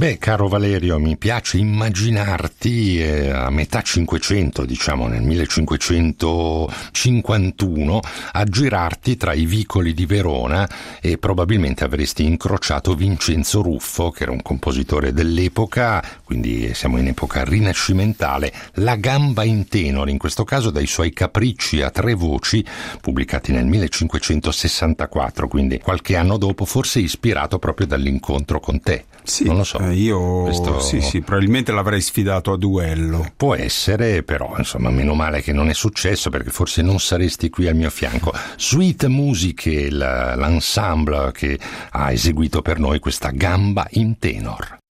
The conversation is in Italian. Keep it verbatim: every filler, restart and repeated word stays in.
Beh, caro Valerio, mi piace immaginarti eh, a metà Cinquecento, diciamo nel millecinquecentocinquantuno, a girarti tra i vicoli di Verona e probabilmente avresti incrociato Vincenzo Ruffo, che era un compositore dell'epoca, quindi siamo in epoca rinascimentale, La gamba in tenore, in questo caso dai suoi capricci a tre voci, pubblicati nel millecinquecentosessantaquattro, quindi qualche anno dopo, forse ispirato proprio dall'incontro con te. Sì, non lo so. Eh, io Questo... sì, sì, probabilmente l'avrei sfidato a duello. Può essere, però, insomma, meno male che non è successo, perché forse non saresti qui al mio fianco. Sweet Music, l'ensemble che ha eseguito per noi questa gamba in tenor.